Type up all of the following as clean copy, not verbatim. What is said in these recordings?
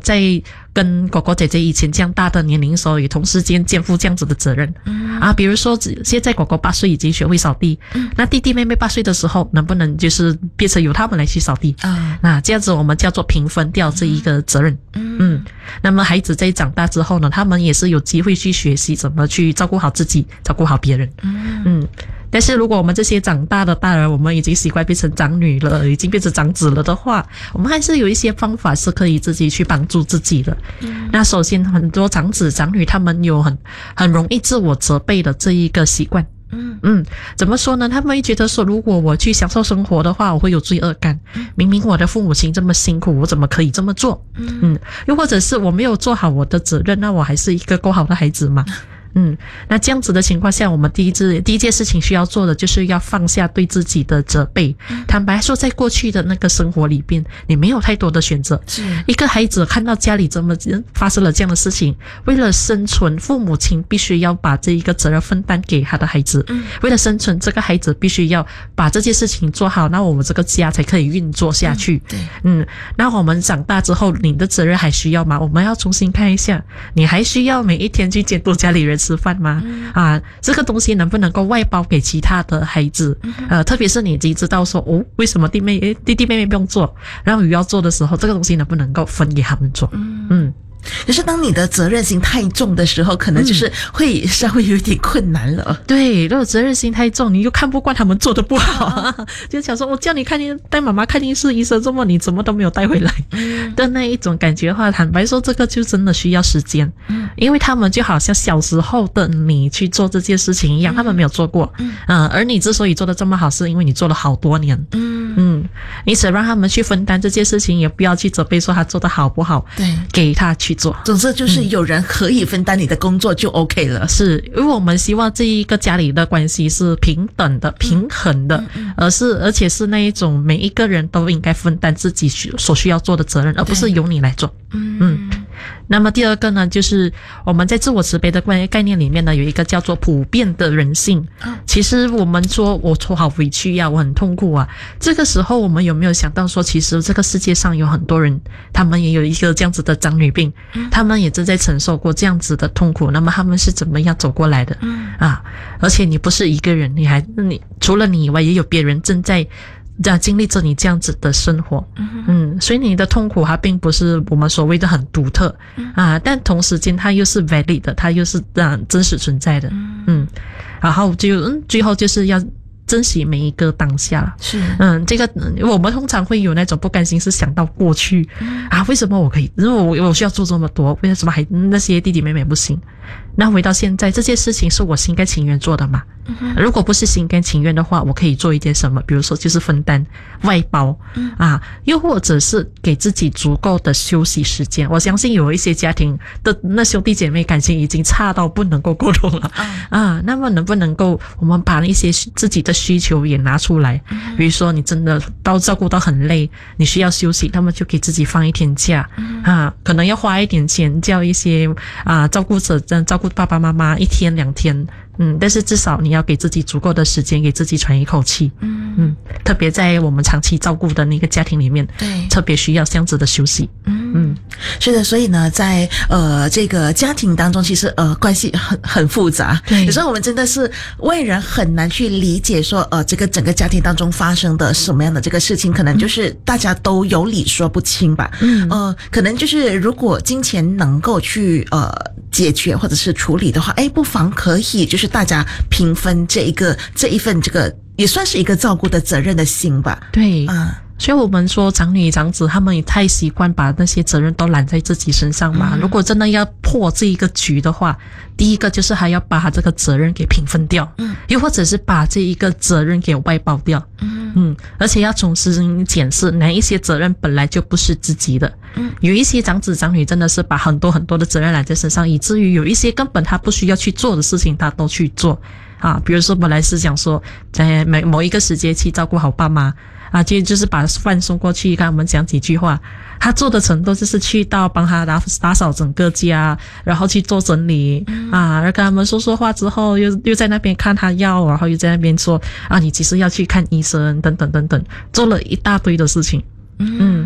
在跟哥哥姐姐以前这样大的年龄的时候，也同时间肩负这样子的责任。比如说现在哥哥8岁已经学会扫地，那弟弟妹妹8岁的时候，能不能就是变成由他们来去扫地？这样子我们叫做平分掉这一个责任。那么孩子在长大之后呢，他们也是有机会去学习怎么去照顾好自己，照顾好别人。但是如果我们这些长大的大人，我们已经习惯变成长女了，已经变成长子了的话，我们还是有一些方法是可以自己去帮助自己的。那首先很多长子长女他们有很容易自我责备的这一个习惯。怎么说呢？他们会觉得说，如果我去享受生活的话，我会有罪恶感。明明我的父母亲这么辛苦，我怎么可以这么做？又或者是我没有做好我的责任，那我还是一个够好的孩子吗？那这样子的情况下，我们第一件事情需要做的就是要放下对自己的责备。坦白说，在过去的那个生活里边，你没有太多的选择。一个孩子看到家里这么发生了这样的事情，为了生存，父母亲必须要把这一个责任分担给他的孩子。为了生存，这个孩子必须要把这件事情做好，那我们这个家才可以运作下去。那我们长大之后，你的责任还需要吗？我们要重新看一下，你还需要每一天去监督家里人吃饭吗？这个东西能不能够外包给其他的孩子？特别是你已经知道说，为什么弟弟妹妹不用做，然后有要做的时候，这个东西能不能够分给他们做？ 可是当你的责任心太重的时候，可能就是会稍微有点困难了。 对，如果责任心太重，你又看不惯他们做的不好，就想说我叫你带妈妈看医生，这么你怎么都没有带回来的那一种感觉的话，坦白说这个就真的需要时间。因为他们就好像小时候的你去做这件事情一样，他们没有做过。而你之所以做得这么好，是因为你做了好多年。因此让他们去分担这件事情，也不要去责备说他做得好不好，对，给他去做。 总之就是有人可以分担你的工作就 OK 了。 是，因为我们希望这一个家里的关系是平等的、平衡的，而且是那一种每一个人都应该分担自己所需要做的责任，而不是由你来做。那么第二个呢，就是我们在自我慈悲的概念里面呢，有一个叫做普遍的人性。其实我们说我好委屈呀，我很痛苦啊，这个时候我们有没有想到说，其实这个世界上有很多人，他们也有一个这样子的长女病，他们也正在承受过这样子的痛苦，那么他们是怎么样走过来的？而且你不是一个人，你除了你以外，也有别人正在经历着你这样子的生活。所以你的痛苦它并不是我们所谓的很独特但同时间它又是 valid 的，它又是真实存在的。然后最后就是要珍惜每一个当下。 是这个我们通常会有那种不甘心，是想到过去为什么我可以，因为我需要做这么多，为什么那些弟弟妹妹不行？那回到现在，这件事情是我心甘情愿做的嘛？如果不是心甘情愿的话，我可以做一点什么？比如说就是分担、外包又或者是给自己足够的休息时间。我相信有一些家庭的那兄弟姐妹感情已经差到不能够沟通了那么能不能够我们把一些自己的需求也拿出来？比如说你真的照顾到很累，你需要休息，那么就给自己放一天假可能要花一点钱叫一些照顾者照顾爸爸妈妈1天2天但是至少你要给自己足够的时间，给自己喘一口气。特别在我们长期照顾的那个家庭里面，对，特别需要这样子的休息。 是的，所以呢，在这个家庭当中，其实关系很复杂。对，有时候我们真的是外人很难去理解说这个整个家庭当中发生的什么样的这个事情，可能就是大家都有理说不清吧。可能就是如果金钱能够去解决或者是处理的话，不妨可以就是大家平分这一份这个也算是一个照顾的责任的心吧。 对所以我们说长女长子他们也太习惯把那些责任都揽在自己身上嘛。如果真的要破这一个局的话，第一个就是还要把他这个责任给平分掉，又或者是把这一个责任给外包掉。而且要重新检视哪一些责任本来就不是自己的。有一些长子长女真的是把很多很多的责任揽在身上，以至于有一些根本他不需要去做的事情他都去做比如说本来是想说在某一个时节去照顾好爸妈就是把饭送过去跟他们讲几句话，他做的程度就是去到帮他打扫整个家，然后去做整理然后跟他们说话之后又在那边看他药，然后又在那边说你其实要去看医生等等等等，做了一大堆的事情。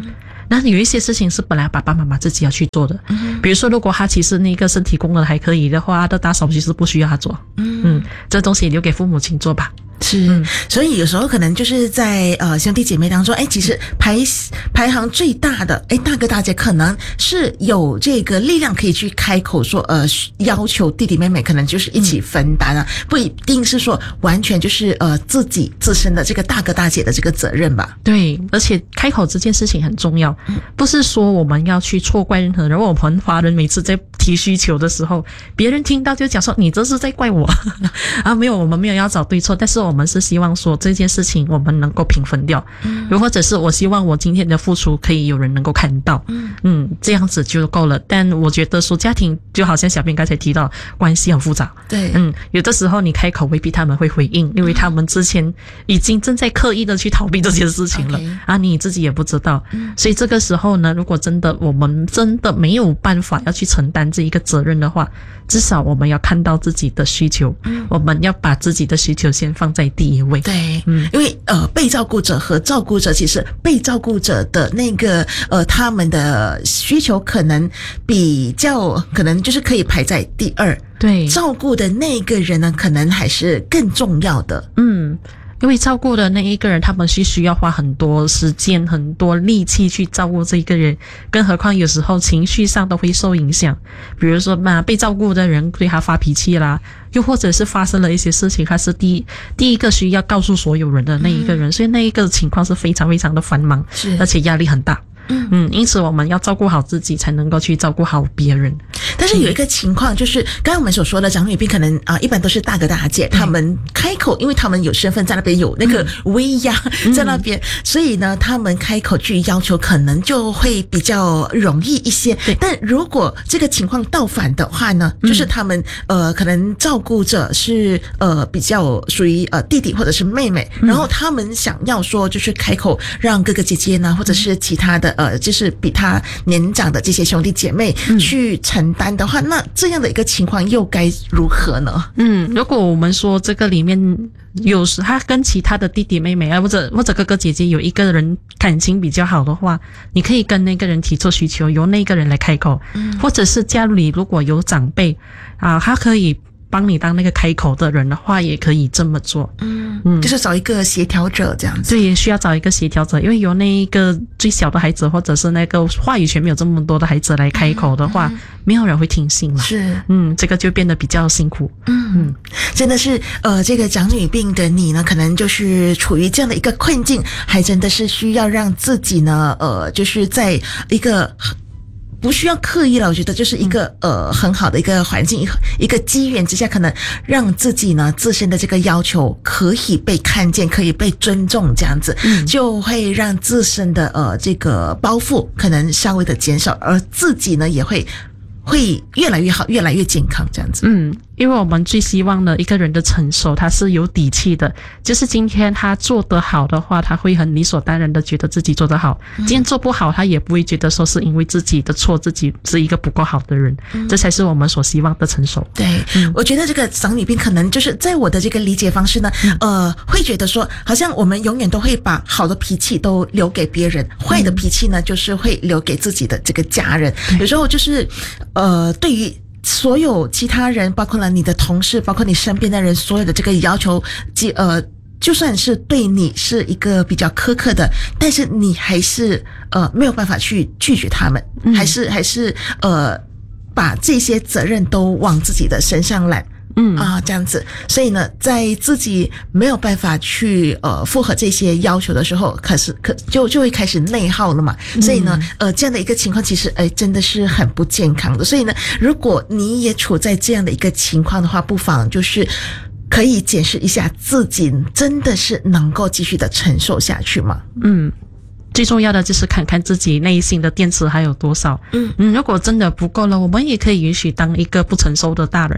那有一些事情是本来爸爸妈妈自己要去做的，比如说如果他其实那个身体功能还可以的话，他的大扫其实不需要他做，这东西留给父母亲做吧。 是，所以有时候可能就是在兄弟姐妹当中，其实排行最大的大哥大姐可能是有这个力量可以去开口说要求弟弟妹妹可能就是一起分担啊，不一定是说完全就是自身的这个大哥大姐的这个责任吧。 对，而且开口这件事情很重要，不是说我们要去错怪任何人。我们华人每次在提需求的时候，别人听到就讲说你这是在怪我啊，没有，我们没有要找对错，但是我们是希望说这件事情我们能够平分掉，又或者是我希望我今天的付出可以有人能够看到，这样子就够了。但我觉得说家庭就好像小编刚才提到，关系很复杂， 对， 有的时候你开口未必他们会回应，因为他们之前已经正在刻意的去逃避这件事情了，你自己也不知道，所以这个时候呢，如果我们真的没有办法要去承担这一个责任的话，至少我们要看到自己的需求，我们要把自己的需求先放在第一位。 对，因为被照顾者和照顾者，其实被照顾者的那个他们的需求可能可能就是可以排在第二， 对， 照顾的那个人呢，可能还是更重要的。 因为照顾的那一个人，他们是需要花很多时间、很多力气去照顾这一个人，更何况有时候情绪上都会受影响。比如说被照顾的人对他发脾气啦，又或者是发生了一些事情，他是第一个需要告诉所有人的那一个人，所以那一个情况是非常非常的繁忙，而且压力很大。因此我们要照顾好自己，才能够去照顾好别人。 但是有一个情况，就是刚刚我们所说的长女病，可能一般都是大哥大姐，他们开口，因为他们有身份在那边，有那个威压在那边，所以呢，他们开口去要求，可能就会比较容易一些。但如果这个情况倒反的话呢，就是他们可能照顾者是比较属于弟弟或者是妹妹，然后他们想要说就是开口让哥哥姐姐呢，或者是其他的就是比他年长的这些兄弟姐妹去承担的话，那这样的一个情况又该如何呢？ 如果我们说这个里面有时他跟其他的弟弟妹妹或者哥哥姐姐有一个人感情比较好的话，你可以跟那个人提出需求，由那个人来开口，或者是家里如果有长辈他可以帮你当那个开口的人的话，也可以这么做。 就是找一个协调者这样子。 对，需要找一个协调者，因为由那一个最小的孩子或者是那个话语权没有这么多的孩子来开口的话，没有人会听信嘛。 是， 这个就变得比较辛苦。 真的是这个长女病的你呢，可能就是处于这样的一个困境，还真的是需要让自己呢就是在一个不需要刻意了，我觉得就是一个很好的一个环境，一个机缘之下，可能让自己呢自身的这个要求可以被看见，可以被尊重，这样子就会让自身的这个包袱可能稍微的减少，而自己呢也会越来越好，越来越健康，这样子。 因为我们最希望的一个人的成熟，他是有底气的，就是今天他做得好的话，他会很理所当然的觉得自己做得好，今天做不好，他也不会觉得说是因为自己的错，自己是一个不够好的人，这才是我们所希望的成熟。 对，我觉得这个长女病可能就是在我的这个理解方式呢，会觉得说好像我们永远都会把好的脾气都留给别人，坏的脾气呢就是会留给自己的这个家人。有时候就是对于所有其他人，包括了你的同事，包括你身边的人，所有的这个要求，就算是对你是一个比较苛刻的，但是你还是没有办法去拒绝他们，还是把这些责任都往自己的身上揽。这样子，所以呢，在自己没有办法去符合这些要求的时候，就会开始内耗了嘛。所以呢，这样的一个情况其实真的是很不健康的。所以呢，如果你也处在这样的一个情况的话，不妨就是可以检视一下自己真的是能够继续的承受下去吗？ 最重要的就是看看自己内心的电池还有多少。如果真的不够了，我们也可以允许当一个不成熟的大人的。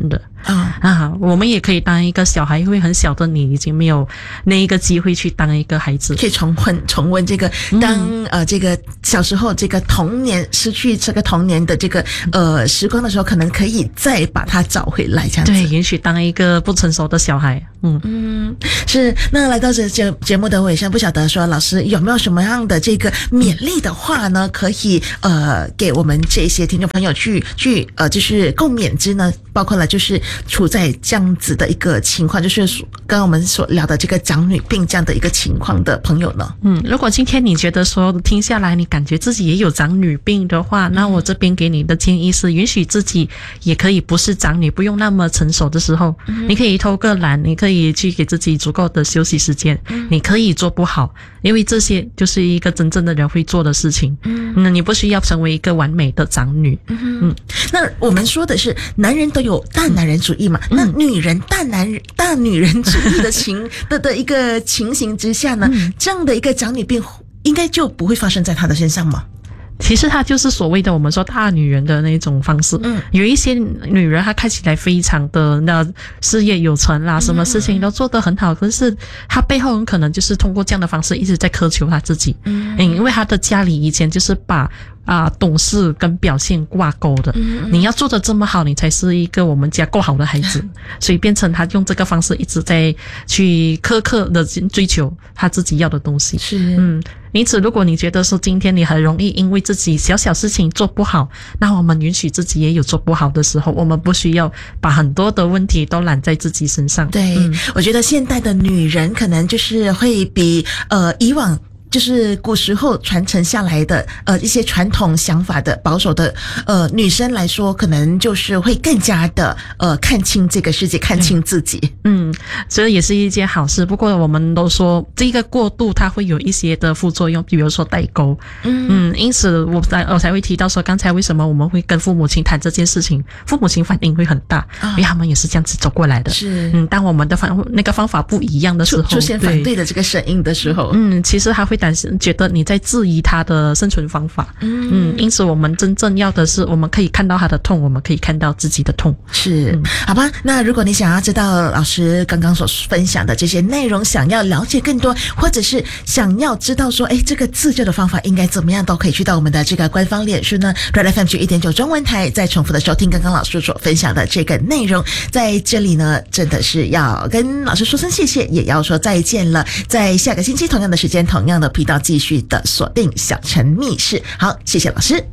我们也可以当一个小孩，因为很小的你已经没有那一个机会去当一个孩子， 可以重温这个这个小时候这个童年失去这个童年的这个时光的时候，可能可以再把它找回来，这样子。 对，允许当一个不成熟的小孩。 是。那来到这节目的尾声，不晓得说老师有没有什么样的这个勉励的话呢，可以给我们这些听众朋友去就是共勉之呢？包括了就是处在这样子的一个情况，就是刚刚我们所聊的这个长女病这样的一个情况的朋友呢？ 如果今天你觉得说听下来你感觉自己也有长女病的话，那我这边给你的建议是允许自己也可以不是长女，不用那么成熟的时候，你可以偷个懒，你可以去给自己足够的休息时间，你可以做不好，因为这些就是一个真正的人会做的事情。你不需要成为一个完美的长女。 那我们说的是男人都有大男人主义嘛，那女人大女人主义的一个情形之下呢，这样的一个长女病应该就不会发生在她的身上吗？ 其实她就是所谓的我们说大女人的那种方式。有一些女人她看起来非常的那事业有成啦，什么事情都做得很好，可是她背后很可能就是通过这样的方式一直在苛求她自己。因为她的家里以前就是把懂事跟表现挂钩的，你要做得这么好，你才是一个我们家够好的孩子，所以变成他用这个方式一直在去苛刻的追求他自己要的东西。因此如果你觉得说今天你很容易因为自己小小事情做不好，那我们允许自己也有做不好的时候，我们不需要把很多的问题都揽在自己身上。 对，我觉得现代的女人可能就是会比以往就是古时候传承下来的一些传统想法的保守的女生来说，可能就是会更加的看清这个世界，看清自己。 这也是一件好事。不过我们都说这个过度它会有一些的副作用，比如说代沟。因此我才会提到说刚才为什么我们会跟父母亲谈这件事情，父母亲反应会很大，因为他们也是这样子走过来的。当我们的那个方法不一样的时候， 出现反对的这个声音的时候， 其实他会担心觉得你在质疑他的生存方法。因此我们真正要的是我们可以看到他的痛，我们可以看到自己的痛。 好吧。那如果你想要知道老师刚刚所分享的这些内容，想要了解更多，或者是想要知道说这个自救的方法应该怎么样，都可以去到我们的这个官方脸书呢 Red FM 91.9中文台，再重复的收听刚刚老师所分享的这个内容。在这里呢真的是要跟老师说声谢谢，也要说再见了。在下个星期同样的时间同样的频道继续的锁定小城密室。好，谢谢老师。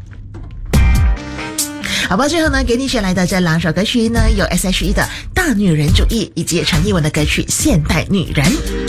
好吧，最后呢给你选来的这两首歌曲呢，有 S.H.E 的大女人主义，以及陈奕文的歌曲现代女人。